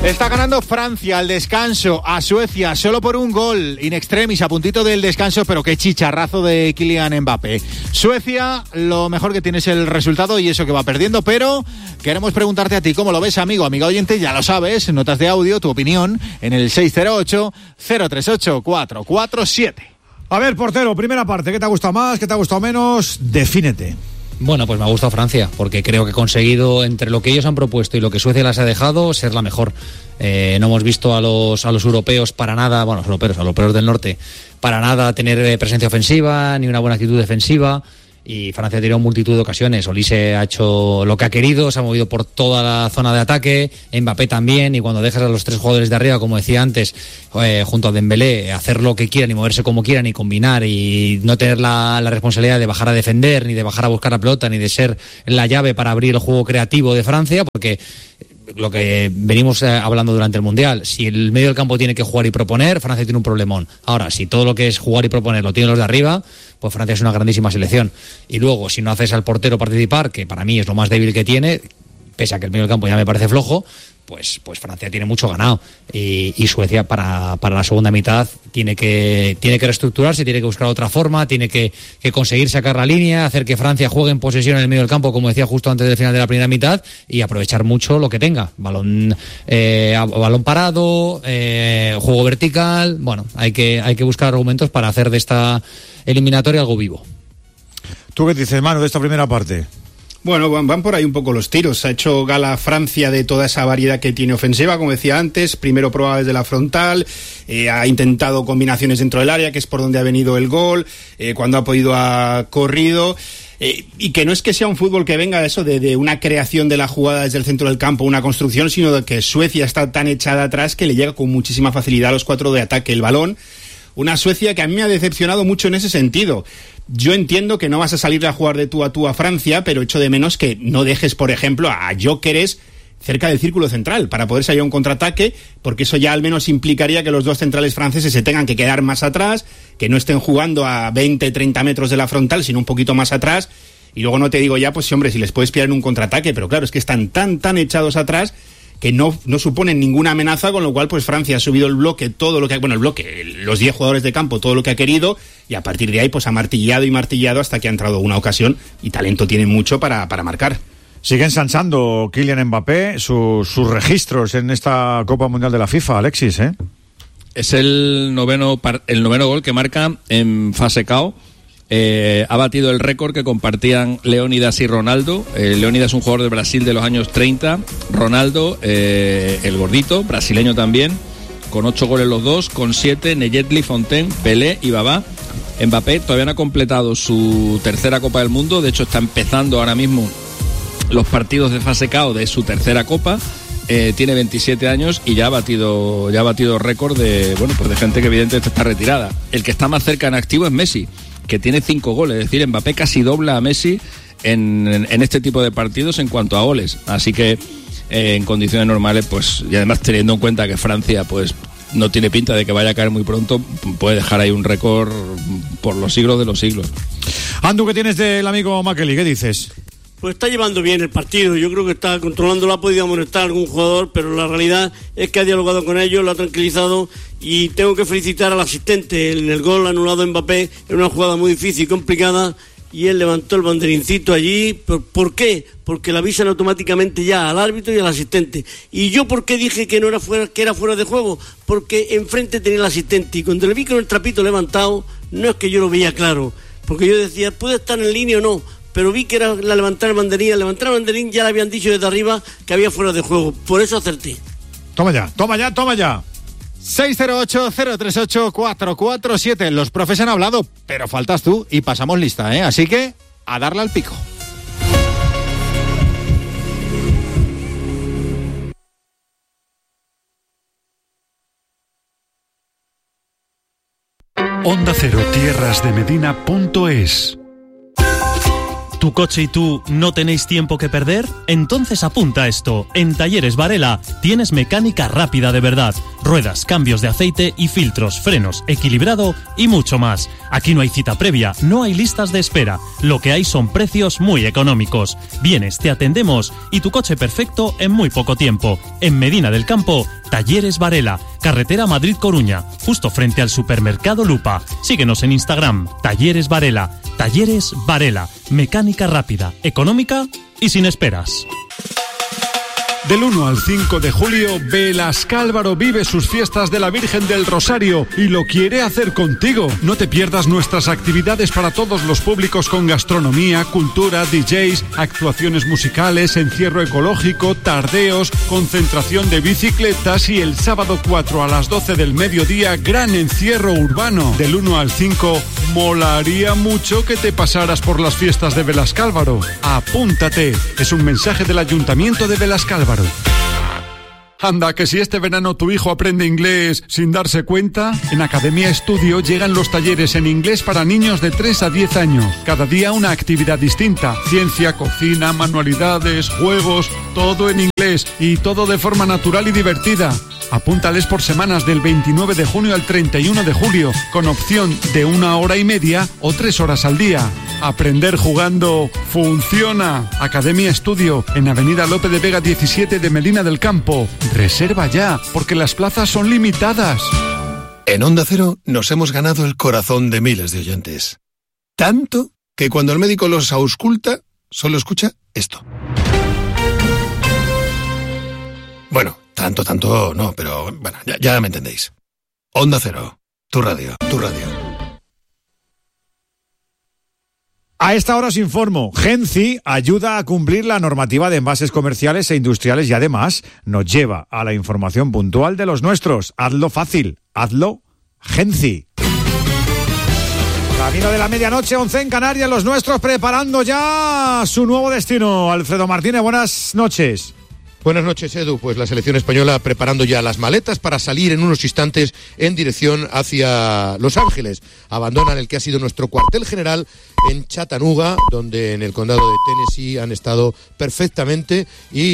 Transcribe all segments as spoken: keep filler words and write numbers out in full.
Está ganando Francia al descanso a Suecia solo por un gol, in extremis, a puntito del descanso, pero qué chicharrazo de Kylian Mbappé. Suecia, lo mejor que tiene es el resultado y eso que va perdiendo, pero queremos preguntarte a ti, ¿cómo lo ves, amigo, amiga oyente? Ya lo sabes, notas de audio, tu opinión, en el seis cero ocho, cero tres ocho, cuatro cuatro siete. A ver, portero, primera parte, ¿qué te ha gustado más, qué te ha gustado menos? Defínete. Bueno, pues me ha gustado Francia, porque creo que ha conseguido, entre lo que ellos han propuesto y lo que Suecia les ha dejado, ser la mejor. Eh, no hemos visto a los a los europeos para nada, bueno, los europeos, a los europeos del norte, para nada tener presencia ofensiva, ni una buena actitud defensiva. Y Francia ha tenido multitud de ocasiones. Olise ha hecho lo que ha querido, se ha movido por toda la zona de ataque, Mbappé también, y cuando dejas a los tres jugadores de arriba, como decía antes, eh, junto a Dembélé, hacer lo que quieran y moverse como quieran y combinar y no tener la, la responsabilidad de bajar a defender, ni de bajar a buscar la pelota, ni de ser la llave para abrir el juego creativo de Francia, porque lo que venimos eh, hablando durante el Mundial, si el medio del campo tiene que jugar y proponer, Francia tiene un problemón. Ahora, si todo lo que es jugar y proponer lo tienen los de arriba, pues Francia es una grandísima selección. Y luego, si no haces al portero participar, que para mí es lo más débil que tiene, pese a que el medio del campo ya me parece flojo, pues, pues Francia tiene mucho ganado. Y, y Suecia para, para la segunda mitad tiene que, tiene que reestructurarse, tiene que buscar otra forma, tiene que, que conseguir sacar la línea, hacer que Francia juegue en posesión en el medio del campo, como decía justo antes del final de la primera mitad, y aprovechar mucho lo que tenga. Balón, eh, balón parado, eh, juego vertical. Bueno, hay que, hay que buscar argumentos para hacer de esta eliminatoria algo vivo. ¿Tú qué dices, Manu, de esta primera parte? Bueno, van, van por ahí un poco los tiros. Ha hecho gala Francia de toda esa variedad que tiene ofensiva, como decía antes. Primero probaba desde la frontal, eh, ha intentado combinaciones dentro del área, que es por donde ha venido el gol. Eh, cuando ha podido ha corrido. Eh, y que no es que sea un fútbol que venga eso de, de una creación de la jugada desde el centro del campo, una construcción, sino de que Suecia está tan echada atrás que le llega con muchísima facilidad a los cuatro de ataque el balón. Una Suecia que a mí me ha decepcionado mucho en ese sentido. Yo entiendo que no vas a salir a jugar de tú a tú a Francia, pero echo de menos que no dejes, por ejemplo, a Gyökeres cerca del círculo central para poder salir a un contraataque, porque eso ya al menos implicaría que los dos centrales franceses se tengan que quedar más atrás, que no estén jugando a veinte, treinta metros de la frontal, sino un poquito más atrás. Y luego no te digo ya, pues sí, hombre, si les puedes pillar en un contraataque, pero claro, es que están tan, tan echados atrás que no, no suponen ninguna amenaza, con lo cual pues Francia ha subido el bloque, todo lo que, bueno, el bloque, los diez jugadores de campo, todo lo que ha querido, y a partir de ahí pues ha martillado y martillado hasta que ha entrado una ocasión, y talento tiene mucho para, para marcar. Sigue ensanchando Kylian Mbappé sus, sus registros en esta Copa Mundial de la FIFA, Alexis, ¿eh? Es el noveno, el noveno gol que marca en fase K O. Eh, ha batido el récord que compartían Leónidas y Ronaldo. eh, Leónidas es un jugador de Brasil de los años treinta, Ronaldo, eh, el gordito, brasileño también, con ocho goles los dos, con siete Neyetli, Fontaine, Pelé y Babá. Mbappé todavía no ha completado su tercera Copa del Mundo, de hecho está empezando ahora mismo los partidos de fase K O de su tercera Copa. Eh, tiene veintisiete años y ya ha batido ya ha batido récord de, bueno, pues de gente que evidentemente está retirada. El que está más cerca en activo es Messi, que tiene cinco goles, es decir, Mbappé casi dobla a Messi en, en, en este tipo de partidos en cuanto a goles, así que eh, en condiciones normales, pues, y además teniendo en cuenta que Francia pues no tiene pinta de que vaya a caer muy pronto, puede dejar ahí un récord por los siglos de los siglos. Andu, ¿qué tienes del amigo Makeli? ¿Qué dices? Pues está llevando bien el partido, yo creo que está controlándolo, ha podido amonestar a algún jugador, pero la realidad es que ha dialogado con ellos, lo ha tranquilizado, y tengo que felicitar al asistente en el gol anulado de Mbappé, en una jugada muy difícil y complicada, y él levantó el banderincito allí. ¿Por, ¿por qué? Porque le avisan automáticamente ya al árbitro y al asistente. ¿Y yo por qué dije que no era fuera, que era fuera de juego? Porque enfrente tenía el asistente, y cuando le vi con el trapito levantado, no es que yo lo veía claro, porque yo decía, ¿puede estar en línea o no? Pero vi que era la levantar el banderín, al levantar el banderín ya le habían dicho desde arriba que había fuera de juego, por eso acerté. Toma ya, toma ya, toma ya. seis cero ocho, cero tres ocho, cuatro cuatro siete. Los profes han hablado, pero faltas tú y pasamos lista, ¿eh? Así que a darle al pico. Onda Cero Tierras de Medina punto es. ¿Tu coche y tú no tenéis tiempo que perder? Entonces apunta esto. En Talleres Varela tienes mecánica rápida de verdad. ruedas, cambios de aceite y filtros, frenos, equilibrado y mucho más. Aquí no hay cita previa, no hay listas de espera. Lo que hay son precios muy económicos. Vienes, te atendemos y tu coche perfecto en muy poco tiempo. En Medina del Campo, Talleres Varela, carretera Madrid-Coruña, justo frente al supermercado Lupa. Síguenos en Instagram, Talleres Varela. Talleres Varela, mecánica rápida, económica y sin esperas. Del uno al cinco de julio, Belascálvaro vive sus fiestas de la Virgen del Rosario y lo quiere hacer contigo. No te pierdas nuestras actividades para todos los públicos con gastronomía, cultura, D Js, actuaciones musicales, encierro ecológico, tardeos, concentración de bicicletas y el sábado cuatro a las doce del mediodía, gran encierro urbano. Del uno al cinco, molaría mucho que te pasaras por las fiestas de Belascálvaro. Apúntate. Es un mensaje del Ayuntamiento de Belascálvaro. Anda, que si este verano tu hijo aprende inglés sin darse cuenta, en Academia Estudio llegan los talleres en inglés para niños de tres a diez años. Cada día una actividad distinta. Ciencia, cocina, manualidades, juegos, todo en inglés y todo de forma natural y divertida. Apúntales por semanas del veintinueve de junio al treinta y uno de julio, con opción de una hora y media o tres horas al día. Aprender jugando funciona. Academia Estudio, en Avenida Lope de Vega diecisiete de Medina del Campo. Reserva ya, porque las plazas son limitadas. En Onda Cero nos hemos ganado el corazón de miles de oyentes. Tanto que cuando el médico los ausculta, solo escucha esto. Bueno, tanto, tanto no, pero bueno, ya, ya me entendéis. Onda Cero, tu radio, tu radio. A esta hora os informo, Genci ayuda a cumplir la normativa de envases comerciales e industriales y además nos lleva a la información puntual de los nuestros. Hazlo fácil, hazlo Genci. Camino de la medianoche, once en Canarias, los nuestros preparando ya su nuevo destino. Alfredo Martínez, buenas noches. Buenas noches, Edu. Pues la selección española preparando ya las maletas para salir en unos instantes en dirección hacia Los Ángeles. Abandonan el que ha sido nuestro cuartel general en Chattanooga, donde en el condado de Tennessee han estado perfectamente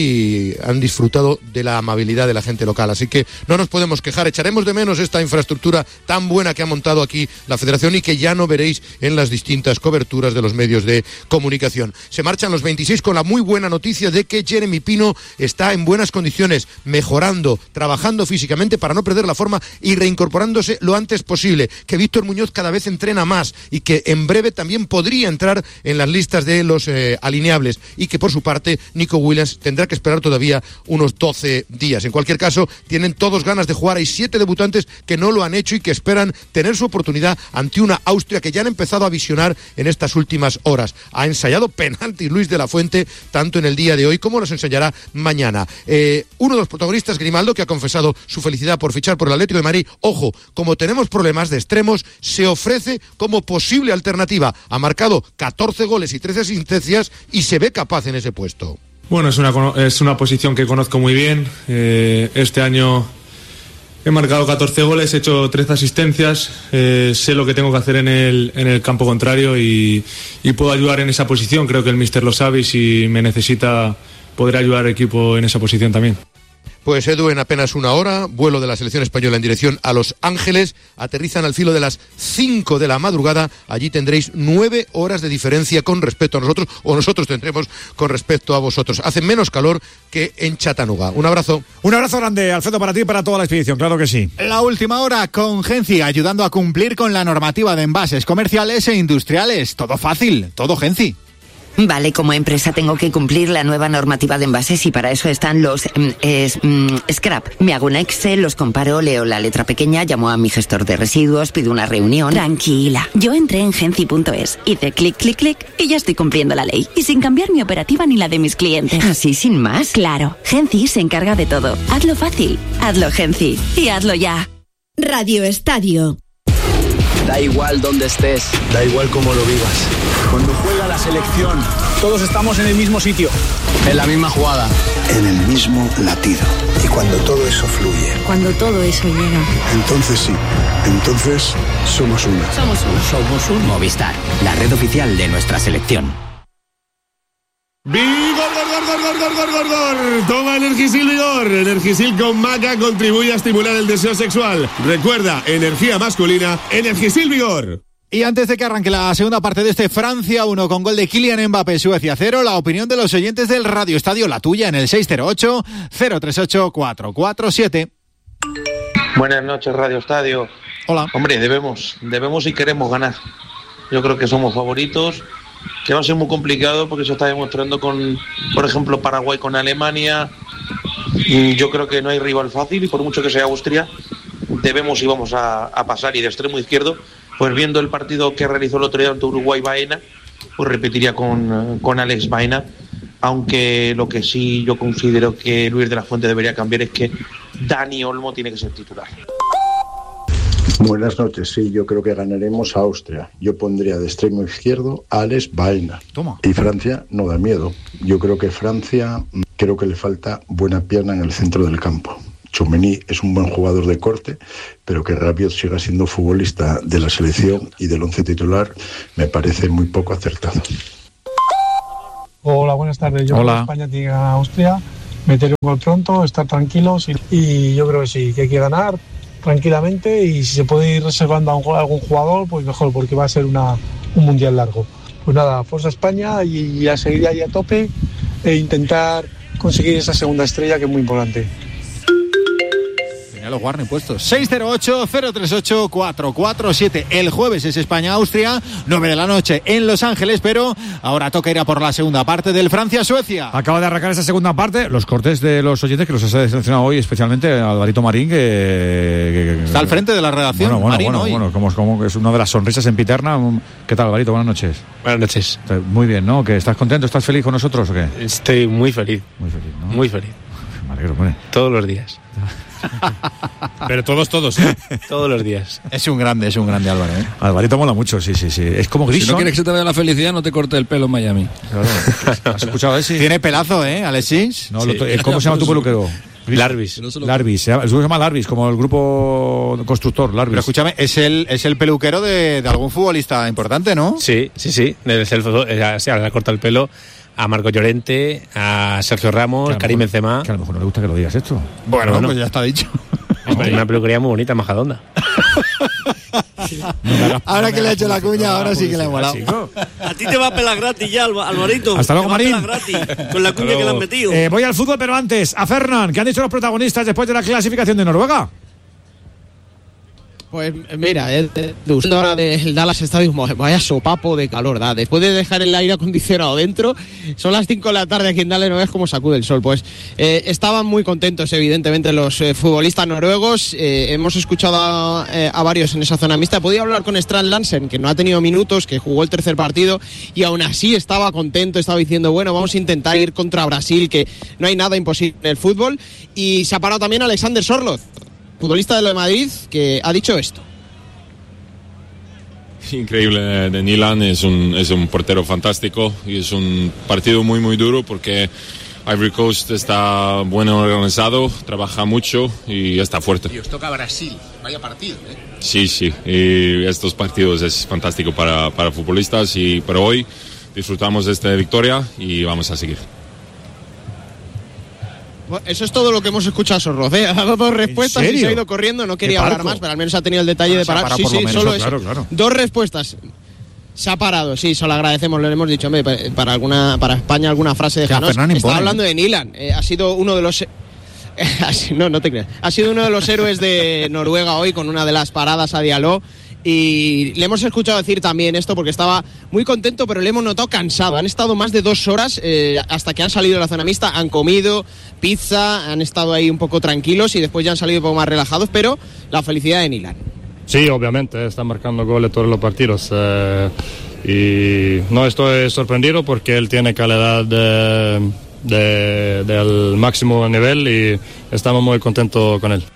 y han disfrutado de la amabilidad de la gente local. Así que no nos podemos quejar. Echaremos de menos esta infraestructura tan buena que ha montado aquí la Federación y que ya no veréis en las distintas coberturas de los medios de comunicación. Se marchan los veintiséis con la muy buena noticia de que Jeremy Pino está en buenas condiciones, mejorando, trabajando físicamente para no perder la forma y reincorporándose lo antes posible. Que Víctor Muñoz cada vez entrena más y que en breve también podría entrar en las listas de los eh, alineables, y que por su parte Nico Williams tendrá que esperar todavía unos doce días. En cualquier caso, tienen todos ganas de jugar. Hay siete debutantes que no lo han hecho y que esperan tener su oportunidad ante una Austria que ya han empezado a visionar en estas últimas horas. Ha ensayado penalti Luis de la Fuente tanto en el día de hoy como los ensayará mañana. Eh, uno de los protagonistas, Grimaldo, que ha confesado su felicidad por fichar por el Atlético de Madrid. Ojo, como tenemos problemas de extremos, se ofrece como posible alternativa. Ha marcado catorce goles y trece asistencias y se ve capaz en ese puesto. Bueno, es una, es una posición que conozco muy bien. Eh, este año he marcado catorce goles, he hecho trece asistencias, eh, sé lo que tengo que hacer en el, en el campo contrario y, y puedo ayudar en esa posición. Creo que el míster lo sabe y si me necesita podrá ayudar al equipo en esa posición también. Pues Edu, en apenas una hora, vuelo de la selección española en dirección a Los Ángeles. Aterrizan al filo de las cinco de la madrugada. Allí tendréis nueve horas de diferencia con respecto a nosotros, o nosotros tendremos con respecto a vosotros. Hace menos calor que en Chattanooga. Un abrazo. Un abrazo grande, Alfredo, para ti y para toda la expedición, claro que sí. La última hora con Genci, ayudando a cumplir con la normativa de envases comerciales e industriales. Todo fácil, todo Genci. Vale, como empresa tengo que cumplir la nueva normativa de envases y para eso están los eh, es, mm, scrap. Me hago un Excel, los comparo, leo la letra pequeña, llamo a mi gestor de residuos, pido una reunión. Tranquila, yo entré en genci punto es, hice clic, clic, clic y ya estoy cumpliendo la ley. Y sin cambiar mi operativa ni la de mis clientes. ¿Así sin más? Claro, Genci se encarga de todo. Hazlo fácil, hazlo Genci y hazlo ya. Radio Estadio. Da igual donde estés, da igual cómo lo vivas. Cuando juega la selección, todos estamos en el mismo sitio, en la misma jugada, en el mismo latido. Y cuando todo eso fluye, cuando todo eso llega, entonces sí, entonces somos uno. Somos uno. Somos un Movistar, la red oficial de nuestra selección. ¡Vigor, gor, gor, gor, gor, gor, gor, gor! Toma Energisil Vigor. Energisil con maca contribuye a estimular el deseo sexual. Recuerda, energía masculina, Energisil Vigor. Y antes de que arranque la segunda parte de este Francia uno con gol de Kylian Mbappé, Suecia cero, la opinión de los oyentes del Radio Estadio, la tuya, en el seis cero ocho, cero tres ocho, cuatro cuatro siete. Buenas noches, Radio Estadio. Hola. Hombre, debemos, debemos y queremos ganar. Yo creo que somos favoritos, que va a ser muy complicado porque se está demostrando con, por ejemplo, Paraguay con Alemania. Y yo creo que no hay rival fácil y por mucho que sea Austria, debemos y vamos a, a pasar. Y de extremo izquierdo, pues viendo el partido que realizó el otro día ante Uruguay-Baena, pues repetiría con, con Alex Baena, aunque lo que sí yo considero que Luis de la Fuente debería cambiar es que Dani Olmo tiene que ser titular. Buenas noches, sí, yo creo que ganaremos a Austria. Yo pondría de extremo izquierdo a Alex Baena. Toma. Y Francia no da miedo. Yo creo que Francia, creo que le falta buena pierna en el centro del campo. Tchouaméni es un buen jugador de corte, pero que Rabiot siga siendo futbolista de la selección y del once titular me parece muy poco acertado. Hola, buenas tardes. Yo Hola. creo que España tiene que ganar a Austria, meter un gol pronto, estar tranquilos y, y yo creo que sí, que hay que ganar tranquilamente y si se puede ir reservando a, un, a algún jugador, pues mejor, porque va a ser una, un mundial largo. Pues nada, fuerza España y, y a seguir ahí a tope e intentar conseguir esa segunda estrella que es muy importante. Tenía los Warner puestos. seis cero ocho, cero tres ocho, cuatro cuatro siete. El jueves es España-Austria, nueve de la noche en Los Ángeles, pero ahora toca ir a por la segunda parte del Francia-Suecia. Acaba de arrancar esa segunda parte, los cortes de los oyentes que los has seleccionado hoy, especialmente Alvarito Marín, que, que, que está al frente de la redacción. Bueno, bueno, Marín, bueno, hoy. bueno como, como es una de las sonrisas en Piterna. ¿Qué tal, Alvarito? Buenas noches. Buenas noches. Muy bien, ¿no? ¿Que estás contento? ¿Estás feliz con nosotros o qué? Estoy muy feliz. Muy feliz, ¿no? Muy feliz. Me alegro, hombre. Todos los días. Pero todos, todos, ¿eh? Todos los días. Es un grande, es un grande Álvaro, ¿eh? Alvarito mola mucho, sí, sí, sí. Es como Grison. Si no quieres que se te vea la felicidad, no te corte el pelo en Miami. Claro. ¿Has escuchado ese? Tiene pelazo, ¿eh, Alexis? No, Sí. lo, ¿Cómo se llama tu peluquero? Larvis. Larvis, se llama, el grupo se llama Larvis, como el grupo constructor, Larvis. Pero escúchame, es el, es el peluquero de, de algún futbolista importante, ¿no? Sí, sí, sí. Es el, o sea, le corta el pelo a Marco Llorente, a Sergio Ramos, Karim Benzema. Que a lo mejor no le gusta que lo digas esto. Bueno, Bueno. pues ya está dicho. Hombre, una peluquería muy bonita, Majadonda. Ahora que le ha hecho la cuña, ahora sí que le ha molado. A ti te va a pelar gratis ya, Alva- Alvarito. Hasta luego, Te va a Marín. pelar gratis, con la cuña que le han metido. Eh, voy al fútbol, pero antes, a Fernán, ¿qué han dicho los protagonistas después de la clasificación de Noruega? Pues mira, el, el, ahora del Dallas Stadium, vaya sopapo de calor, da. Después de dejar el aire acondicionado dentro, son las cinco de la tarde aquí en Dallas, no ves cómo sacude el sol. Pues eh, estaban muy contentos, evidentemente, los eh, futbolistas noruegos. Eh, hemos escuchado a, eh, a varios en esa zona mixta. He podido hablar con Strand Larsen, que no ha tenido minutos, que jugó el tercer partido y aún así estaba contento, estaba diciendo, bueno, vamos a intentar ir contra Brasil, que no hay nada imposible en el fútbol. Y se ha parado también Alexander Sorloth, futbolista de lo de Madrid, que ha dicho esto. Increíble de Nilan, es un, es un portero fantástico y es un partido muy muy duro porque Ivory Coast está bueno organizado, trabaja mucho y está fuerte. Y os toca Brasil, vaya partido, ¿eh? Sí, sí, y estos partidos es fantástico para, para futbolistas y para hoy disfrutamos de esta victoria y vamos a seguir. Bueno, eso es todo lo que hemos escuchado a Sorloth, ¿eh? Ha dado dos respuestas y se ha ido corriendo. No quería hablar más, pero al menos ha tenido el detalle Ah, de se ha parar. parado Sí, por lo sí, menos, solo claro, eso. claro. Dos respuestas. Se ha parado, sí, se lo agradecemos. Le hemos dicho, hombre, para alguna, para España alguna frase de Janos. Fernán impone, Estaba ¿eh? hablando de Nilan. Eh, ha sido uno de los. No, no te creas. Ha sido uno de los héroes de Noruega hoy con una de las paradas a Diallo. Y le hemos escuchado decir también esto porque estaba muy contento, pero le hemos notado cansado. Han estado más de dos horas eh, hasta que han salido de la zona mixta, han comido pizza, han estado ahí un poco tranquilos y después ya han salido un poco más relajados, pero la felicidad de Nilan. Sí, obviamente, está marcando goles todos los partidos. Eh, y no estoy sorprendido porque él tiene calidad de, de, del máximo nivel y estamos muy contentos con él.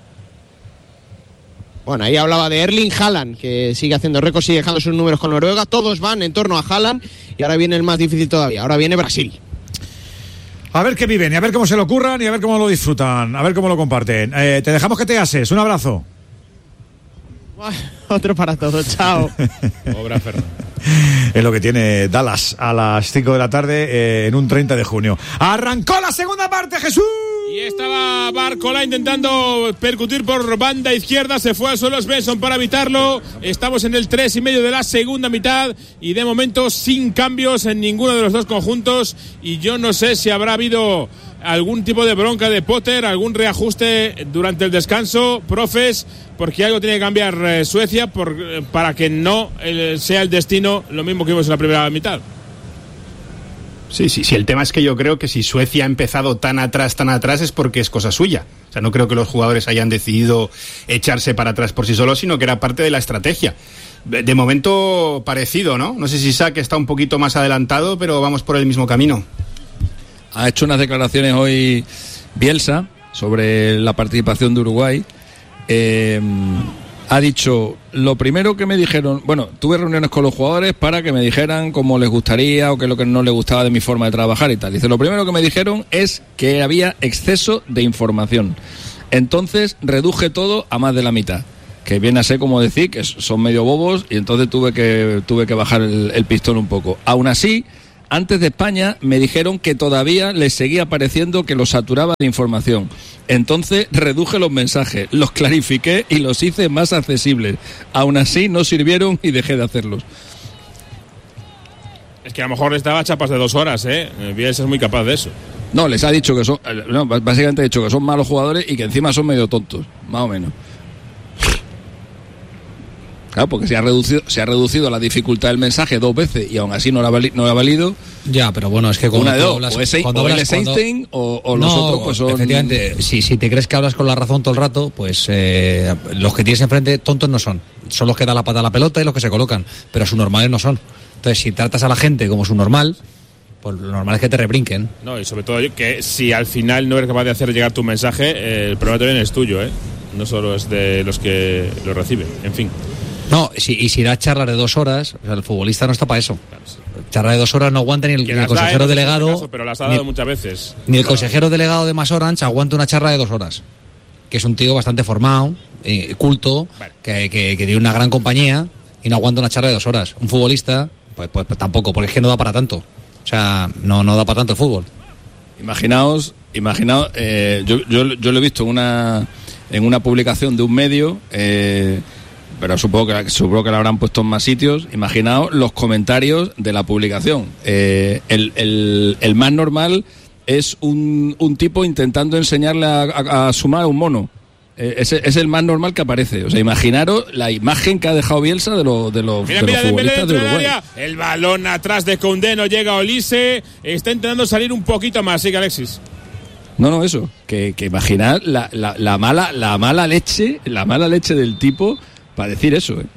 Bueno, ahí hablaba de Erling Haaland, que sigue haciendo récords, sigue dejando sus números con Noruega. Todos van en torno a Haaland y ahora viene el más difícil todavía. Ahora viene Brasil. A ver qué viven y a ver cómo se lo curran y a ver cómo lo disfrutan, a ver cómo lo comparten. Eh, te dejamos que te haces. Un abrazo. Otro para todos, chao. Obra Fernando. Es lo que tiene Dallas a las cinco de la tarde eh, en un treinta de junio. Arrancó la segunda parte, Jesús. Y estaba Barcola intentando percutir por banda izquierda, se fue al suelo Svensson para evitarlo. Estamos en el tres y medio de la segunda mitad y de momento sin cambios en ninguno de los dos conjuntos. Y yo no sé si habrá habido algún tipo de bronca de Potter, algún reajuste durante el descanso, profes, porque algo tiene que cambiar eh, Suecia por, eh, para que no eh, sea el destino lo mismo que vimos en la primera mitad. Sí, sí, sí. El tema es que yo creo que si Suecia ha empezado tan atrás, tan atrás, es porque es cosa suya. O sea, no creo que los jugadores hayan decidido echarse para atrás por sí solos, sino que era parte de la estrategia. De momento parecido, ¿no? No sé si Isaac está un poquito más adelantado, pero vamos por el mismo camino. Ha hecho unas declaraciones hoy Bielsa sobre la participación de Uruguay. Eh, ha dicho, lo primero que me dijeron, bueno, tuve reuniones con los jugadores para que me dijeran cómo les gustaría o qué es lo que no les gustaba de mi forma de trabajar y tal. Dice, lo primero que me dijeron es que había exceso de información. Entonces reduje todo a más de la mitad, que viene a ser como decir que son medio bobos, y entonces tuve que, tuve que bajar el, el pistón un poco. Aún así, antes de España me dijeron que todavía les seguía pareciendo que los saturaba de información. Entonces reduje los mensajes, los clarifiqué y los hice más accesibles. Aún así no sirvieron y dejé de hacerlos. Es que a lo mejor les daba chapas de dos horas, ¿eh? Bielsa es muy capaz de eso. No, les ha dicho que son, no, básicamente ha dicho que son malos jugadores y que encima son medio tontos, más o menos. Claro, porque se ha reducido se ha reducido la dificultad del mensaje dos veces y aún así no lo ha, vali, no lo ha valido. Ya, pero bueno, es que cuando una de dos, hablas, o es, cuando o hablas, es Einstein cuando... o, o los no, otros pues son... efectivamente, si, si te crees que hablas con la razón todo el rato, pues eh, los que tienes enfrente tontos no son. Son los que dan la pata a la pelota y los que se colocan, pero sus normales no son. Entonces, si tratas a la gente como su normal, pues lo normal es que te rebrinquen. No, y sobre todo que si al final no eres capaz de hacer llegar tu mensaje, eh, el problema también es tuyo, ¿eh? No solo es de los que lo reciben, en fin. No, si, y si da charlas de dos horas, o sea, el futbolista no está para eso. Charla de dos horas no aguanta ni el, ni el consejero da, eh, delegado. Caso, pero las ha dado ni, muchas veces. Ni el consejero delegado de Más Orange aguanta una charla de dos horas. Que es un tío bastante formado, eh, culto, vale. que, que, que tiene una gran compañía y no aguanta una charla de dos horas. Un futbolista, pues, pues, pues tampoco, porque es que no da para tanto. O sea, no, no da para tanto el fútbol. Imaginaos, imaginaos, eh, yo, yo, yo lo he visto en una, en una publicación de un medio. Eh, pero supongo que, supongo que lo habrán puesto en más sitios. Imaginaos los comentarios de la publicación. Eh, el, el, el más normal es un, un tipo intentando enseñarle a, a, a sumar a un mono. Eh, es, es el más normal que aparece. O sea, imaginaros la imagen que ha dejado Bielsa de, lo, de, los, mira, de mira, los futbolistas de Uruguay. El balón atrás de Koundé, no llega Olise. Está intentando salir un poquito más, sí que Alexis. No, no, eso. Que, que imaginad la, la, la, mala, la mala leche, la mala leche del tipo para decir eso, ¿eh?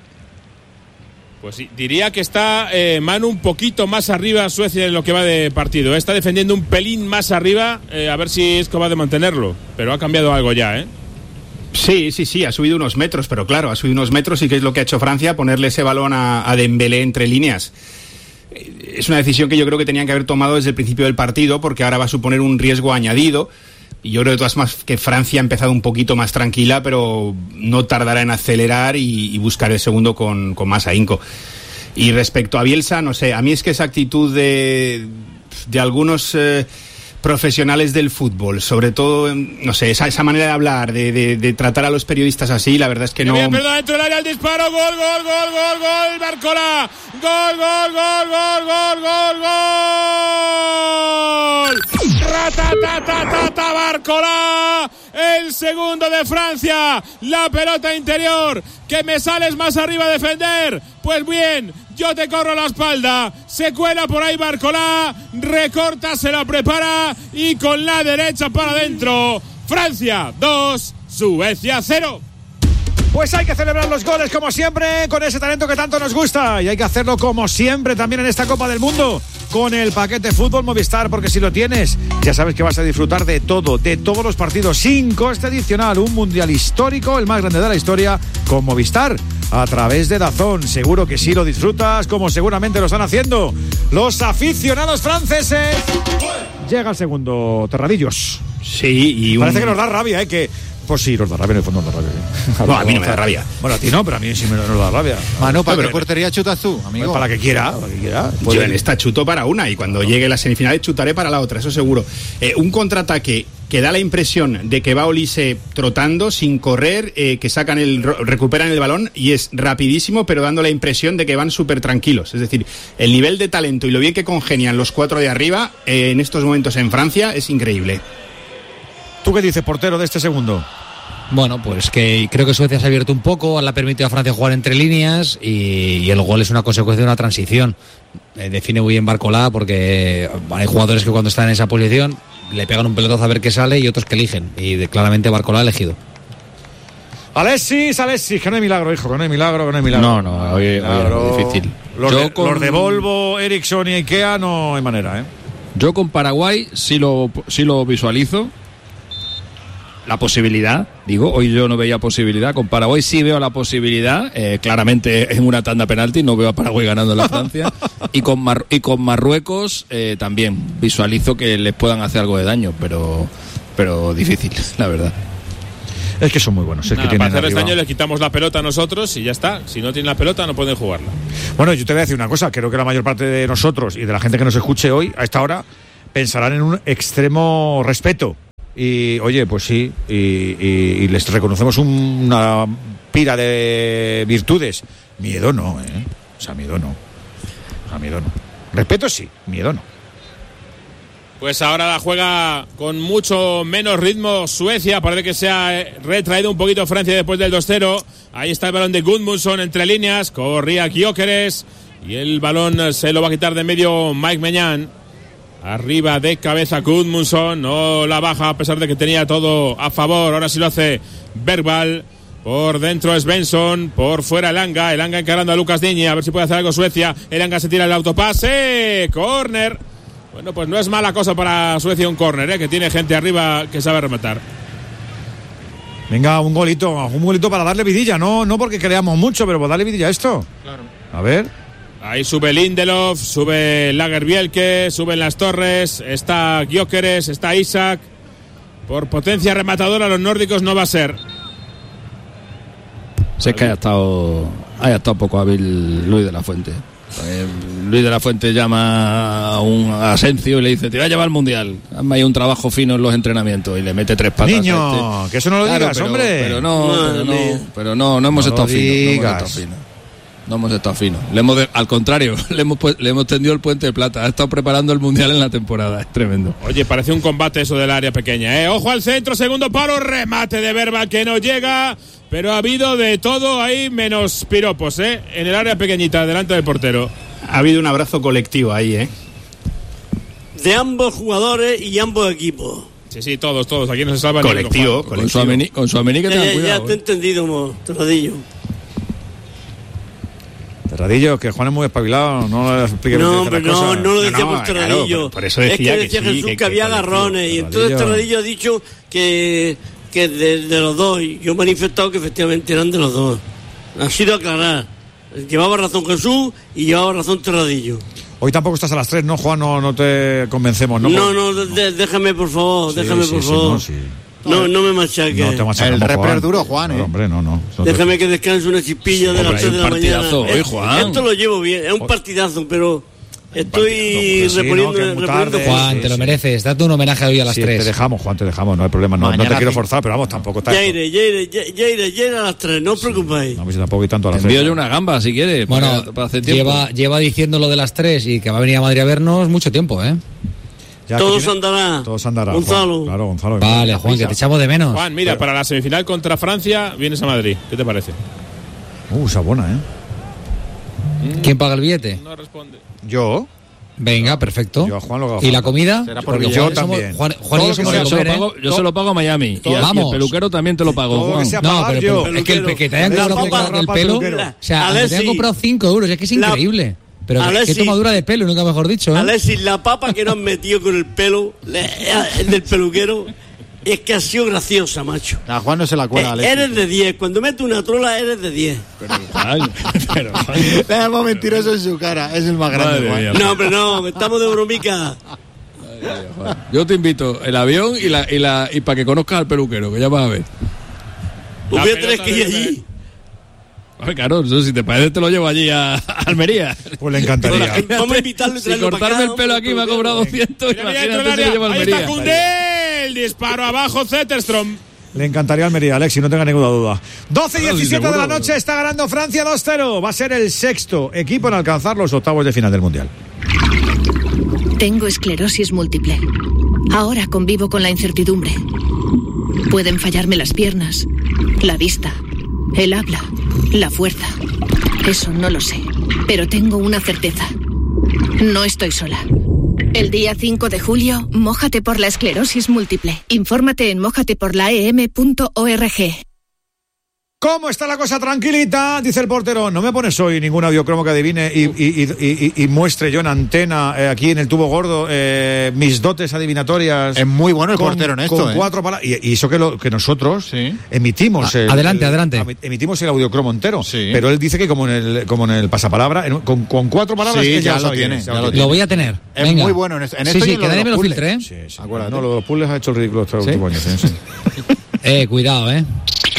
Pues sí, diría que está eh, Manu un poquito más arriba Suecia en lo que va de partido. Está defendiendo un pelín más arriba, eh, a ver si es capaz de mantenerlo. Pero ha cambiado algo ya, ¿eh? Sí, sí, sí, ha subido unos metros, pero claro, ha subido unos metros y ¿qué es lo que ha hecho Francia? Ponerle ese balón a, a Dembélé entre líneas. Es una decisión que yo creo que tenían que haber tomado desde el principio del partido, porque ahora va a suponer un riesgo añadido. Y yo creo de todas formas que Francia ha empezado un poquito más tranquila, pero no tardará en acelerar y, y buscar el segundo con, con más ahínco. Y respecto a Bielsa, no sé, a mí es que esa actitud de, de algunos eh, profesionales del fútbol, sobre todo, no sé, esa, esa manera de hablar, de, de, de tratar a los periodistas así, la verdad es que no... Bien, perdón, dentro del área el disparo, gol, gol, gol, gol, gol, Barcola, gol, gol, gol, gol, gol, gol, gol, Ratatatata, Barcola, el segundo de Francia, la pelota interior, que me sales más arriba a defender, pues bien, yo te corro la espalda, se cuela por ahí Barcola, recorta, se la prepara y con la derecha para adentro, Francia dos, Suecia cero. Pues hay que celebrar los goles como siempre, con ese talento que tanto nos gusta, y hay que hacerlo como siempre también en esta Copa del Mundo, con el paquete Fútbol Movistar, porque si lo tienes, ya sabes que vas a disfrutar de todo, de todos los partidos, sin coste adicional, un mundial histórico, el más grande de la historia, con Movistar, a través de DAZN. Seguro que sí lo disfrutas, como seguramente lo están haciendo los aficionados franceses. Llega el segundo, Terradillos. Sí, y un... Parece que nos da rabia, ¿eh? Que Pues sí, nos da rabia, en el fondo nos da rabia. ¿Sí? No, a mí no me da rabia. Bueno, a ti no, pero a mí sí me nos da rabia. Manu, ¿para pero, qué portería chutas tú, amigo? Pues para la que quiera, para que quiera. Yo en esta chuto para una y cuando llegue la semifinal chutaré para la otra, eso seguro. Eh, un contraataque que da la impresión de que va Olise trotando, sin correr, eh, que sacan el, recuperan el balón y es rapidísimo, pero dando la impresión de que van súper tranquilos. Es decir, el nivel de talento y lo bien que congenian los cuatro de arriba eh, en estos momentos en Francia es increíble. ¿Tú qué dices, portero, de este segundo? Bueno, pues que creo que Suecia se ha abierto un poco, le ha permitido a Francia jugar entre líneas y, y el gol es una consecuencia de una transición. Eh, define muy bien Barcolá porque hay jugadores que cuando están en esa posición le pegan un pelotazo a ver qué sale y otros que eligen. Y de, claramente Barcolá ha elegido. Alexis, Alexis, que no hay milagro, hijo, que no hay milagro, que no hay milagro. No, no, hoy, hoy es difícil. Los, Yo de, con... los de Volvo, Ericsson y Ikea no hay manera, ¿eh? Yo con Paraguay sí lo, sí lo visualizo. La posibilidad, digo, hoy yo no veía posibilidad, con Paraguay sí veo la posibilidad, eh, claramente en una tanda penalti, no veo a Paraguay ganando en la Francia, y con Mar- y con Marruecos eh, también visualizo que les puedan hacer algo de daño, pero pero difícil, la verdad. Es que son muy buenos. Es Nada, que tienen para hacerles arriba... daño les quitamos la pelota a nosotros y ya está. Si no tienen la pelota no pueden jugarla. Bueno, yo te voy a decir una cosa, creo que la mayor parte de nosotros y de la gente que nos escuche hoy, a esta hora, pensarán en un extremo respeto. Y, oye, pues sí, y, y, y les reconocemos un, una pira de virtudes. Miedo no, ¿eh? O sea, miedo no. O sea, miedo no. Respeto sí, miedo no. Pues ahora la juega con mucho menos ritmo Suecia. Parece que se ha retraído un poquito Francia después del dos cero. Ahí está el balón de Gudmundsson entre líneas. Corría Gyökeres. Y el balón se lo va a quitar de medio Mike Maignan. Arriba de cabeza Gudmundsson, no la baja a pesar de que tenía todo a favor. Ahora sí lo hace Bergvall. Por dentro es Svensson, por fuera Elanga. Elanga encarando a Lucas Digne, a ver si puede hacer algo Suecia. Elanga se tira el autopase. Córner. Bueno, pues no es mala cosa para Suecia un córner, ¿eh? Que tiene gente arriba que sabe rematar. Venga, un golito, un golito para darle vidilla. No, no porque creamos mucho, pero para darle vidilla a esto. Claro. A ver. Ahí sube Lindelof, sube Lagerbielke, suben las torres, está Gyökeres, está Isak. Por potencia rematadora los nórdicos no va a ser. Sé que haya estado, haya estado poco hábil Luis de la Fuente. Eh, Luis de la Fuente llama a un Asencio y le dice: te voy a llevar al Mundial. Hazme ahí un trabajo fino en los entrenamientos y le mete tres patas. Niño, a este. que eso no lo Claro, digas, pero, hombre. Pero no, pero no, pero no, no hemos No estado lo finos. No hemos digas. estado finos. No hemos estado finos. Le hemos de- al contrario, le hemos, pu- le hemos tendido el puente de plata. Ha estado preparando el Mundial en la temporada. Es tremendo. Oye, parece un combate eso del área pequeña, ¿eh? Ojo al centro, segundo palo, remate de Bergvall que no llega, pero ha habido de todo ahí menos piropos, ¿eh? En el área pequeñita, delante del portero. Ha habido un abrazo colectivo ahí, ¿eh? De ambos jugadores y ambos equipos. Sí, sí, todos, todos. Aquí no se salva Colectivo, ni uno, Juan. Con su amení, con su amení que Ya, tengan ya, ya cuidado. te he ¿eh? entendido, mo, Terradillo. Terradillo, que Juan es muy espabilado, no le explique No, bien hombre, las no, cosas. no lo decía No, no, por Terradillo. claro, por- por eso decía es que que decía sí, Jesús que- que, que había colectivo, agarrones. Y entonces Terradillo. Terradillo ha dicho que, que de, de los dos. Y yo he manifestado que efectivamente eran de los dos. Ha sido aclarar. Llevaba razón Jesús y llevaba razón Terradillo. Hoy tampoco estás a las tres, ¿no, Juan? No, no te convencemos, ¿no? No, no, de- déjame por favor, Sí, déjame sí, por sí, favor. no, sí. No, no me machaque. No te machacamos, El rapper Juan. duro, Juan, ¿eh? No, hombre, no, no. No te- Déjame que descanse una chispilla de hombre, las hay tres de un la mañana. partidazo hoy, Eh, Juan. Esto lo llevo bien, es un partidazo, pero estoy Sí, no, reponiendo, que es muy reponiendo tarde. Juan, sí, te lo sí. mereces. Date un homenaje hoy a las Sí, tres. te dejamos, Juan, te dejamos, no hay problema. No, no te Mañana quiero sí. forzar, pero vamos, tampoco está Ya esto. iré, ya iré, ya, ya iré, ya iré a las tres, no os preocupéis. No, pues tampoco hay tanto a Te las envío tres. yo una gamba si quieres. Bueno, para, para hacer tiempo. lleva, lleva diciendo lo de las tres y que va a venir a Madrid a vernos mucho tiempo, ¿eh? Ya, que Todos tiene- andará. Todos andará. Gonzalo. Juan. Claro, Gonzalo. Vale, Juan, que te echamos de menos. Juan, mira, para la semifinal contra Francia vienes a Madrid. ¿Qué te parece? Uh, esa buena, ¿eh? ¿Quién paga el billete? No responde. Yo. Venga, perfecto. Yo a Juan lo hago. ¿Y la comida? Será por Porque yo Juan somos- también. Juan, Juan y Todo yo somos que de Yo se lo comer, ¿eh? pago, yo se lo pago a Miami. Y, a- y el Vamos. peluquero también te lo pago, Todo que Juan. sea No, pagar pero, yo. pero es que el que te hayan La cobrado papa- por el pelo, peluquera. o sea, Alexis, te hayan comprado cinco euros, es que es la- increíble. Pero qué Alexis, tomadura de pelo, nunca mejor dicho, ¿eh? Alexis, la papa que nos han metido con el pelo le- el del peluquero es que ha sido graciosa, macho. A Juan no se la cuela, Eh, Alexis. eres de diez, cuando metes una trola eres de diez. Pero, Juan, pero, Juan. Le damos mentiroso en su cara. Es el más grande, Madre Juan. mía. No, hombre, no, estamos de bromica. Yo te invito el avión y la y la y para que conozcas al peluquero, que ya vas a ver. Pues voy a tener que ir allí. Ay, claro, eso, si te parece te lo llevo allí a, a Almería. Pues le encantaría. Vamos a invitarlo y Si traerlo para cortarme acá, el pelo aquí me ha cobrado doscientos, Mira, mira, dentro imagínate del si lo llevo a área. Ahí Almería. está Koundé, el disparo abajo, Zetterstrom. Le encantaría Almería, Alexis, no tenga ninguna duda. doce y Claro, sí, diecisiete de la seguro. noche, está ganando Francia dos cero. Va a ser el sexto equipo en alcanzar los octavos de final del Mundial. Tengo esclerosis múltiple. Ahora convivo con la incertidumbre. Pueden fallarme las piernas, la vista, el habla, la fuerza. Eso no lo sé, pero tengo una certeza. No estoy sola. El día cinco de julio, mójate por la esclerosis múltiple. Infórmate en mójate por la e m punto org. ¿Cómo está la cosa? Tranquilita, dice el portero. No me pones hoy ningún audiocromo que adivine y, y, y, y, y muestre yo en antena, eh, aquí en el tubo gordo, eh, mis dotes adivinatorias. Es muy bueno el con, portero en esto. Con ¿eh? cuatro palabras. Y, y eso que, lo, que nosotros sí. emitimos. A, el, adelante, el, adelante. Emitimos el audiocromo entero. Sí. Pero él dice que como en el, como en el pasapalabra, en, con, con cuatro palabras. Sí, que ya, ya lo sabe tiene. quién es, Ya ya lo lo tiene. Lo voy a tener. Es Venga. muy bueno en esto. En sí, esto sí, y en que lo de nadie me los lo puzzles. filtre, ¿eh? Sí, sí. Acuérdate. No, lo de los puzzles ha hecho el ridículo estos ¿Sí? últimos años. ¿eh? Sí. Eh, cuidado, ¿eh?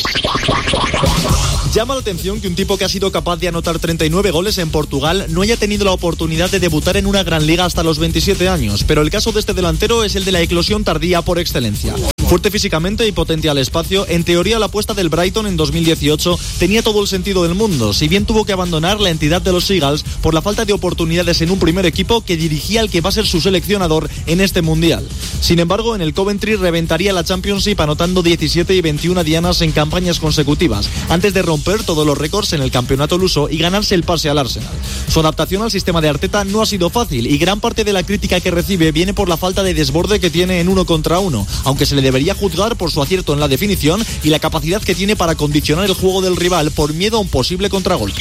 Llama la atención que un tipo que ha sido capaz de anotar treinta y nueve goles en Portugal no haya tenido la oportunidad de debutar en una gran liga hasta los veintisiete años, pero el caso de este delantero es el de la eclosión tardía por excelencia. Fuerte físicamente y potente al espacio, en teoría la apuesta del Brighton en dos mil dieciocho tenía todo el sentido del mundo, si bien tuvo que abandonar la entidad de los Seagulls por la falta de oportunidades en un primer equipo que dirigía al que va a ser su seleccionador en este Mundial. Sin embargo, en el Coventry reventaría la Championship anotando diecisiete y veintiuna dianas en campañas consecutivas, antes de romper todos los récords en el campeonato luso y ganarse el pase al Arsenal. Su adaptación al sistema de Arteta no ha sido fácil y gran parte de la crítica que recibe viene por la falta de desborde que tiene en uno contra uno, aunque se le debería juzgar por su acierto en la definición y la capacidad que tiene para condicionar el juego del rival por miedo a un posible contragolpe.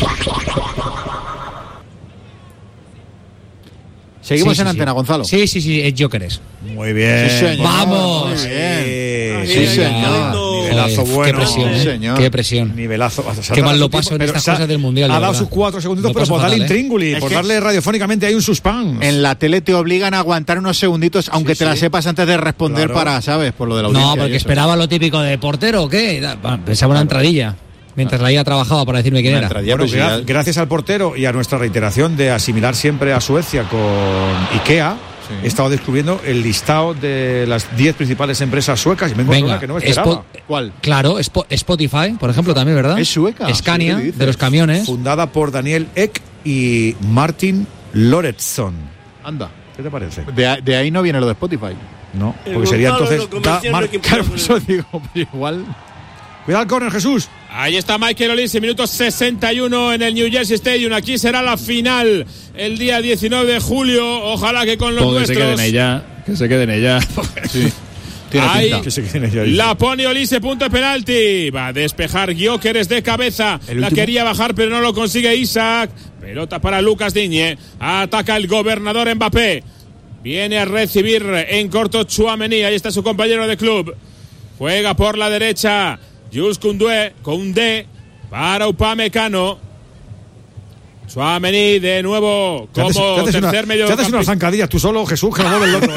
Seguimos Sí, en sí, antena, sí. Gonzalo. Sí, sí, sí, es Jokers. Muy bien. Sí, señor. ¡Vamos! Muy bien. Sí, Sí, sí, señor. Nivelazo Joder, bueno. Qué presión, Sí, ¿eh? señor. Qué presión. Nivelazo. O sea, se ha Qué dado mal lo su paso tiempo, en pero estas se ha- cosas del Mundial, Ha de dado verdad. sus cuatro segunditos, Lo pero paso por darle fatal, ¿eh? intríngulis, Es por que- darle radiofónicamente hay un suspense. En la tele te obligan a aguantar unos segunditos, aunque Sí, te la sí. sepas antes de responder Claro. para, ¿sabes? Por lo de la audiencia. No, y porque eso. esperaba lo típico de portero, ¿o qué? Da- va, Pensaba una entradilla. Mientras la IA trabajaba para decirme quién Una era. entradilla, Bueno, pero si gra- ya- gracias al portero y a nuestra reiteración de asimilar siempre a Suecia con IKEA, Sí. he estado descubriendo el listado de las diez principales empresas suecas y me encuentro Venga, una que no me esperaba. Spo- ¿Cuál? Claro, Spo- Spotify, por ejemplo, también, ¿verdad? Es sueca. Scania, ¿Qué dices? de los camiones. Fundada por Daniel Ek y Martin Lorentzon. Anda. ¿Qué te parece? De, a- de ahí no viene lo de Spotify. No, El porque sería Gonzalo entonces lo da- comercial Mar- no hay que Claro, por ponerlo. eso digo, pero igual. Cuidado el córner, Jesús. Ahí está Michael Olise, minuto sesenta y uno en el New Jersey Stadium. Aquí será la final el día diecinueve de julio. Ojalá que con los Pues que se nuestros. queden ella, que se queden ella. Sí. Tiene Ahí pinta. Que se queden ellos ahí. la pone Olise, punto de penalti. Va a despejar Gyökeres de cabeza. El La último. quería bajar, pero no lo consigue Isaac. Pelota para Lucas Digne. Ataca el gobernador Mbappé. Viene a recibir en corto Tchouaméni. Ahí está su compañero de club. Juega por la derecha. Jules Koundé, Koundé para Upamecano. Tchouaméni de nuevo Te haces- como te haces tercer una- medio te haces unas zancadillas tú solo, Jesús, que lo mueve el otro.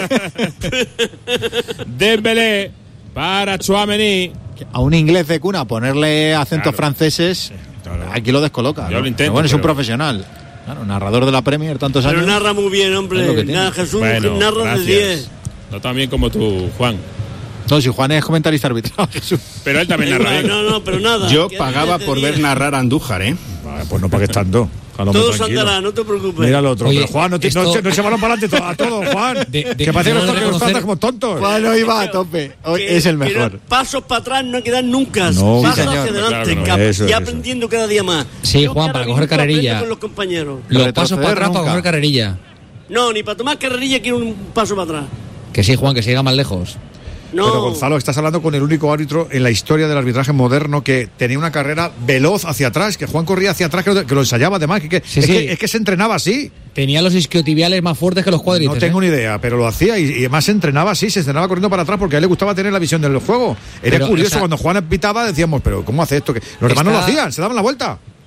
Dembélé para Tchouaméni. A un inglés de cuna ponerle acentos Claro. franceses, aquí lo descoloca. Yo ¿no? lo intento, Pero bueno, es un pero- profesional. Claro, narrador de la Premier tantos Pero años. narra muy bien, Es lo hombre. que tiene. Nada, Jesús Bueno, narra de gracias. diez. No tan bien como tú, Juan. No, si Juan es comentarista arbitral. Pero él también narra bien. No, no, pero nada. Yo que pagaba de por diez. ver narrar a Andújar, ¿eh? Vale, pues no pagues tanto. Todo se andará, no te preocupes. Mira al otro. Oye, pero Juan, no, te, esto- no, se- no se van para adelante to- a todo, Juan. De- de- que parece que debo nos de toca- nos reconocer- trata como tontos. Juan hoy va a tope. Hoy Que- es el que mejor. no- pasos para atrás no quedan nunca. No, pasos sí, hacia señor. adelante. Claro que no. cap- Eso, y eso. aprendiendo cada día más. Sí, No Juan, cada para coger minuto aprende carrerilla. con los compañeros. Los Retroceder pasos para atrás para nunca. coger carrerilla. No, ni para tomar carrerilla quiero un paso para atrás. Que sí, Juan, que siga más lejos. No. Pero Gonzalo, estás hablando con el único árbitro en la historia del arbitraje moderno que tenía una carrera veloz hacia atrás, que Juan corría hacia atrás, que lo, que lo ensayaba además, que, que- Sí, es, sí. Que, es que se entrenaba así. Tenía los isquiotibiales más fuertes que los cuádriceps. No tengo ¿eh? ni idea, pero lo hacía y, y además se entrenaba así, se entrenaba corriendo para atrás porque a él le gustaba tener la visión del juego. Era Pero, curioso, o sea, cuando Juan pitaba decíamos, pero ¿cómo hace esto? Que los demás no lo está- hacían, se daban la vuelta.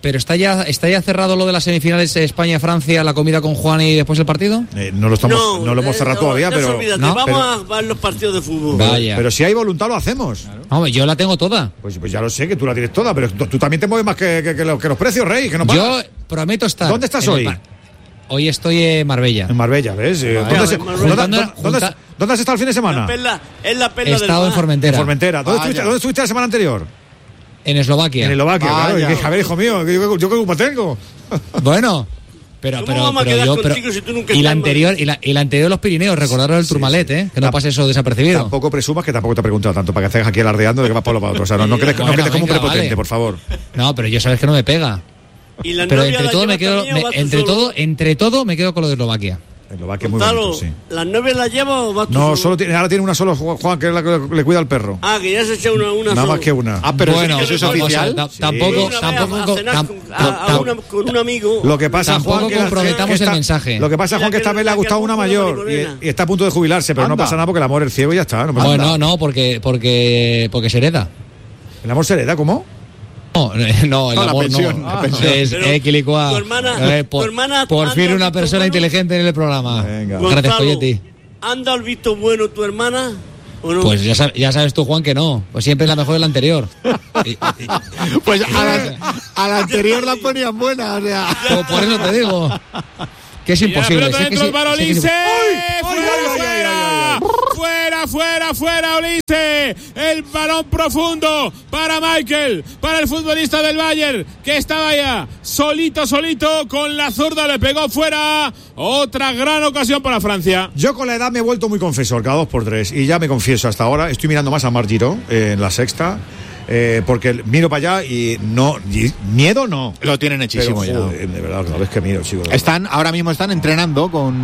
pero está ya está ya cerrado lo de las semifinales España-Francia, la comida con Juan y después el partido. Eh, no lo estamos, no, no lo hemos cerrado eh, todavía, no, pero olvídate, no, vamos pero, a ver los partidos de fútbol. Vaya. Pero si hay voluntad lo hacemos. Claro. Hombre, yo la tengo toda. Pues, pues ya lo sé que tú la tienes toda, pero tú, tú también te mueves más que, que, que, los, que los precios, Rey. Que no yo prometo estar. ¿Dónde estás hoy? Hoy estoy en Marbella. En Marbella, ¿ves? Vale. ¿Dónde, se, Marbella. ¿dónde, Juntando, dónde, dónde, junta... ¿Dónde has estado el fin de semana? La perla, es la perla He estado del en Formentera. En Formentera. ¿Dónde estuviste, ¿Dónde estuviste la semana anterior? En Eslovaquia. En Eslovaquia, Vaya. claro. Y dije, a ver, hijo mío, yo, yo qué culpa tengo. Bueno, pero, pero, pero yo. Pero, si y, la anterior, y, la, y la anterior los Pirineos, recordaros el sí, Tourmalet, ¿eh? Que no pase eso desapercibido. Tampoco presumas que tampoco te he preguntado tanto para que estés aquí alardeando de que vas para lo para otro. O sea, no, no quedes, bueno, no quedes como un prepotente, vale. Por favor. No, pero yo sabes que no me pega. ¿Y la pero entre todo me quedo. Me, entre solo? todo, entre todo me quedo con lo de Eslovaquia. Eslovaquia es muy bonito, sí. ¿Las nueve las lleva o vas tú No, solo? solo tiene, ahora tiene una solo, Juan, que es la que le cuida al perro. Ah, que ya se echa una, una Nada solo. más que una. Ah, pero bueno, eso es oficial. O sea, sí. Tampoco, sí. tampoco, A, a, con, a, a una, con un amigo. Lo que pasa, tampoco Juan, que comprometamos que está, el mensaje. Lo que pasa, Juan, que esta vez le ha gustado una mayor y, y está a punto de jubilarse, pero Anda. No pasa nada porque el amor es ciego y ya está. No pasa bueno, nada. no, porque, porque, porque se hereda. ¿El amor se hereda? ¿Cómo? No, no, el no, amor la pensión, no. La pensión. Es equilicua. Tu hermana, eh, por, tu hermana por fin una persona bueno? inteligente en el programa. Venga. Gracias, Coyetti. ¿Anda al visto bueno tu hermana? ¿O no? Pues ya sabes, ya sabes tú, Juan, que no. Pues siempre es la mejor de la anterior. y, y, pues a la, a la anterior la ponían buena, o sea. Por, por eso te digo. Que es imposible. Mira, sí, que sí, para sí, Olise. ¡Ay! ¡Fuera, ¡Ay, fuera! ¡Fuera, fuera, fuera, Olise! El balón profundo para Michael, para el futbolista del Bayern, que estaba ya solito, solito, con la zurda le pegó fuera. Otra gran ocasión para Francia. Yo con la edad me he vuelto muy confesor, cada dos por tres, y ya me confieso hasta ahora. Estoy mirando más a Marc Giró eh, en la sexta. Eh, porque miro para allá y no y miedo no lo tienen hechísimo. Pero, joder, ya de verdad cada vez que miro, chico, están ahora mismo están entrenando con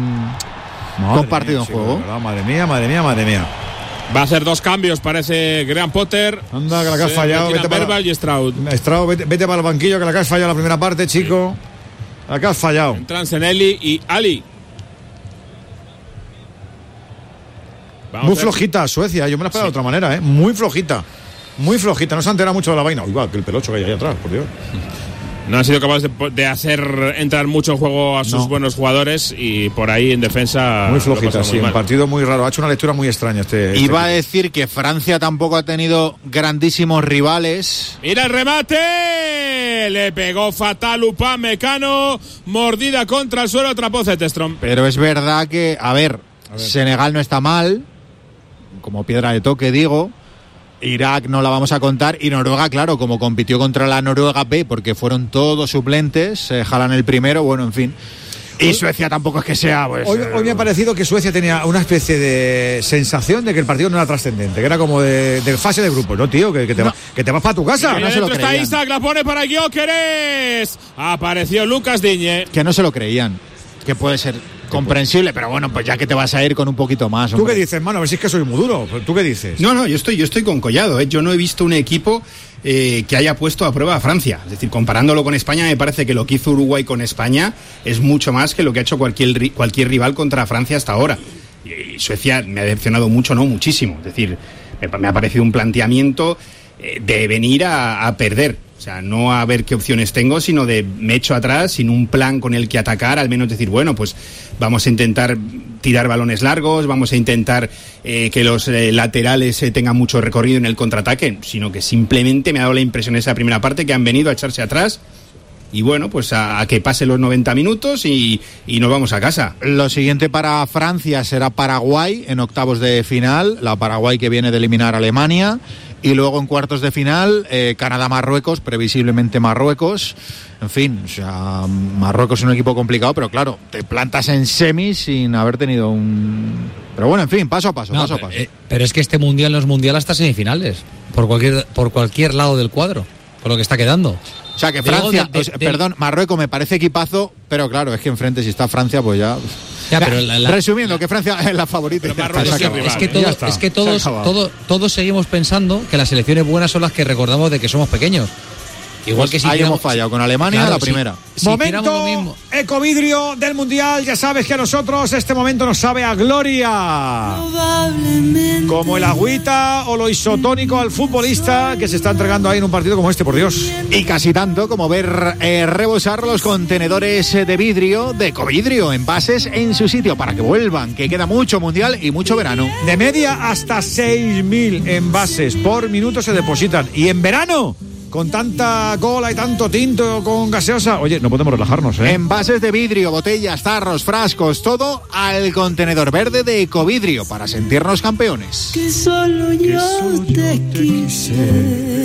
madre con partido mía, en chico, juego. Verdad, madre mía, madre mía, madre mía. Va a hacer dos cambios, parece Graham Potter. Anda, que la que has Se fallado. Vete para, y Stroud. Stroud vete, vete para el banquillo, que la que has fallado la primera parte, chico. La que has fallado. Entran Senelli y Ali. Vamos muy flojita Suecia, yo me la esperaba sí. de otra manera, ¿eh? Muy flojita. Muy flojita, no se ha enterado mucho de la vaina. Igual que el pelocho que hay ahí atrás, por Dios. No han sido capaces de, de hacer entrar mucho en juego a sus no. buenos jugadores y por ahí en defensa. Muy flojita, sí, muy un partido muy raro. Ha hecho una lectura muy extraña este. Iba este a decir que Francia tampoco ha tenido grandísimos rivales. ¡Mira el remate! Le pegó fatal Upamecano. Mordida contra el suelo, atrapó Zetterstrom. Pero es verdad que, a ver, a ver, Senegal no está mal, como piedra de toque, digo. Irak no la vamos a contar y Noruega, claro, como compitió contra la Noruega B porque fueron todos suplentes, eh, jalan el primero, bueno, en fin. Y Suecia tampoco es que sea, pues... Hoy, hoy me ha parecido que Suecia tenía una especie de sensación de que el partido no era trascendente, que era como de, de fase de grupo, ¿no, tío? Que, que, te, no. va, que te vas para tu casa. Y no se lo está Isaac, la pone para Gyökeres. Apareció Lucas Digne. Que no se lo creían, que puede ser... comprensible, pero bueno, pues ya que te vas a ir con un poquito más. ¿Tú qué dices, mano? A ver si es que soy muy duro. ¿Tú qué dices? No, no, yo estoy, yo estoy con Collado, ¿eh? Yo no he visto un equipo eh, que haya puesto a prueba a Francia. Es decir, comparándolo con España, me parece que lo que hizo Uruguay con España es mucho más que lo que ha hecho cualquier, cualquier rival contra Francia hasta ahora. Y, y Suecia me ha decepcionado mucho, no, muchísimo. Es decir, me, me ha parecido un planteamiento eh, de venir a, a perder. O sea, no a ver qué opciones tengo, sino de me echo atrás sin un plan con el que atacar, al menos decir, bueno, pues vamos a intentar tirar balones largos, vamos a intentar eh, que los eh, laterales eh, tengan mucho recorrido en el contraataque, sino que simplemente me ha dado la impresión en esa primera parte que han venido a echarse atrás y bueno, pues a, a que pasen los noventa minutos y, y nos vamos a casa. Lo siguiente para Francia será Paraguay en octavos de final, la Paraguay que viene de eliminar a Alemania. Y luego en cuartos de final, eh, Canadá-Marruecos, previsiblemente Marruecos. En fin, o sea, Marruecos es un equipo complicado, pero claro, te plantas en semis sin haber tenido un... Pero bueno, en fin, paso a paso, no, paso pero, a paso. Eh, pero es que este Mundial no es Mundial hasta semifinales, por cualquier, por cualquier lado del cuadro, por lo que está quedando. O sea, que Francia, de, de, de, perdón, Marruecos me parece equipazo, pero claro, es que enfrente si está Francia, pues ya... Ya, pero la, la, resumiendo, que Francia es la favorita. Es que, es que, todo, es que todos, todo, todos seguimos pensando que las selecciones buenas son las que recordamos de que somos pequeños. Igual que si ahí hiciéramos- hemos fallado con Alemania, Claro, la si- primera. si hiciéramos lo Momento mismo. ecovidrio del Mundial. Ya sabes que a nosotros este momento nos sabe a gloria. Como el agüita o lo isotónico al futbolista que se está entregando ahí en un partido como este, por Dios. Y casi tanto como ver eh, rebosar los contenedores de vidrio, de ecovidrio, envases en su sitio para que vuelvan, que queda mucho mundial y mucho verano. De media hasta seis mil envases por minuto se depositan. Y en verano, con tanta cola y tanto tinto con gaseosa, oye, no podemos relajarnos, ¿eh? Envases de vidrio, botellas, tarros, frascos, todo al contenedor verde de ecovidrio para sentirnos campeones. Que solo yo te quise.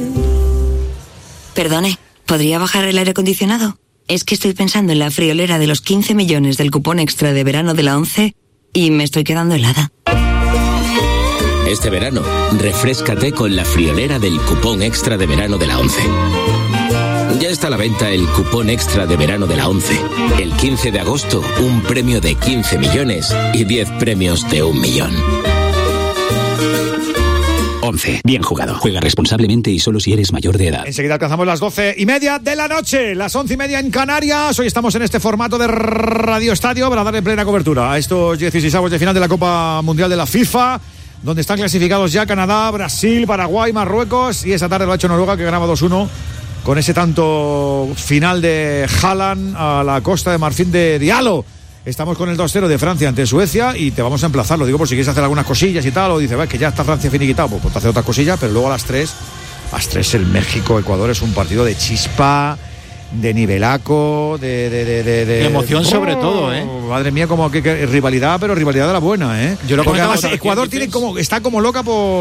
Perdone, ¿podría bajar el aire acondicionado? Es que estoy pensando en la friolera de los quince millones del cupón extra de verano de la ONCE y me estoy quedando helada. Este verano, refréscate con la friolera del cupón extra de verano de la ONCE. Ya está a la venta el cupón extra de verano de la ONCE. El quince de agosto, un premio de quince millones y diez premios de un millón. ONCE. Bien jugado. Juega responsablemente y solo si eres mayor de edad. Enseguida alcanzamos las doce y media de la noche, las once y media en Canarias. Hoy estamos en este formato de Radio Estadio para darle plena cobertura a estos dieciseisavos de final de la Copa Mundial de la FIFA, donde están clasificados ya Canadá, Brasil, Paraguay, Marruecos, y esa tarde lo ha hecho Noruega, que ganaba dos uno con ese tanto final de Haaland a la Costa de Marfil de Diallo. Estamos con el dos cero de Francia ante Suecia y te vamos a emplazar, lo digo por si quieres hacer algunas cosillas y tal, o dices, va, que ya está Francia finiquitado, pues, pues te hace otras cosillas, pero luego a las tres, a las tres el México-Ecuador es un partido de chispa, de nivelaco, de... de, de, de, de emoción oh, sobre todo, ¿eh? Madre mía, como que, que rivalidad, pero rivalidad de la buena, ¿eh? Yo lo Porque comentaba además todo, Ecuador ¿quién tiene dices? como, está como loca por...